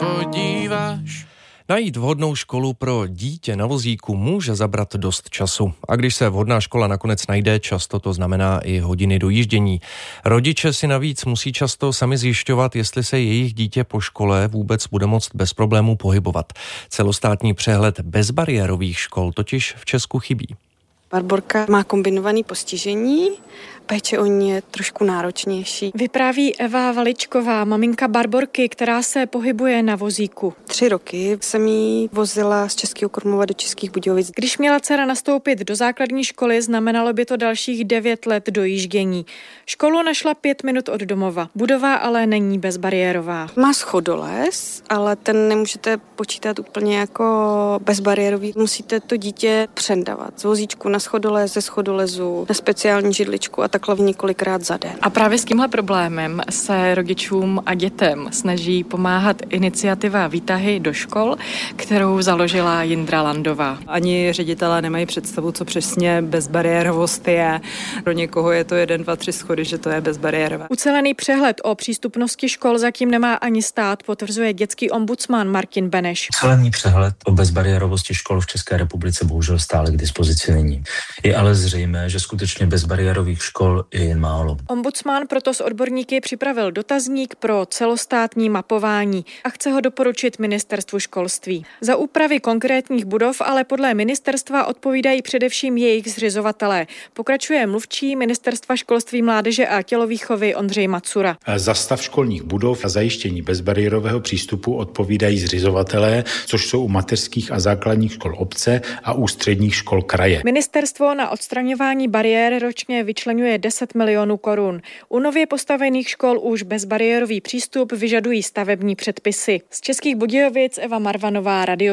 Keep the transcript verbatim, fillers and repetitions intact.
podíváš. Najít vhodnou školu pro dítě na vozíku může zabrat dost času. A když se vhodná škola nakonec najde, často to znamená i hodiny dojíždění. Rodiče si navíc musí často sami zjišťovat, jestli se jejich dítě po škole vůbec bude moct bez problémů pohybovat. Celostátní přehled bezbariérových škol totiž v Česku chybí. Barborka má kombinované postižení, péče o ní je trošku náročnější. Vypráví Eva Valičková, maminka Barborky, která se pohybuje na vozíku. Tři roky jsem jí vozila z Českého Krumlova do Českých Budějovic. Když měla dcera nastoupit do základní školy, znamenalo by to dalších devět let dojíždění. Školu našla pět minut od domova. Budova ale není bezbariérová. Má schodoles, ale ten nemůžete počítat úplně jako bezbariérový. Musíte to dítě přendavat z vozíčku na schodolez, ze schodolezu, na speciální židličku a takhle několikrát za den. A právě s tímhle problémem se rodičům a dětem snaží pomáhat iniciativa Výtahy do škol, kterou založila Jindra Landová. Ani ředitelé nemají představu, co přesně bezbariérovost je. Pro někoho je to jeden, dva, tři schody, že to je bezbariérové. Ucelený přehled o přístupnosti škol zatím nemá ani stát, potvrzuje dětský ombudsman Martin Beneš. Ucelený přehled o bezbariérovosti škol v České republice bohužel stále k dispozici není. Je ale zřejmé, že skutečně bezbariérových škol je jen málo. Ombudsman proto s odborníky připravil dotazník pro celostátní mapování a chce ho doporučit ministerstvu školství. Za úpravy konkrétních budov ale podle ministerstva odpovídají především jejich zřizovatelé. Pokračuje mluvčí ministerstva školství, mládeže a tělovýchovy Ondřej Macura. Za stav školních budov a zajištění bezbariérového přístupu odpovídají zřizovatelé, což jsou u mateřských a základních škol obce a ústředních škol kraje. Ministerstvo na odstraňování bariér ročně vyčleňuje deset milionů korun. U nově postavených škol už bezbariérový přístup vyžadují stavební předpisy. Z Českých Budějovic Eva Marvanová, Radio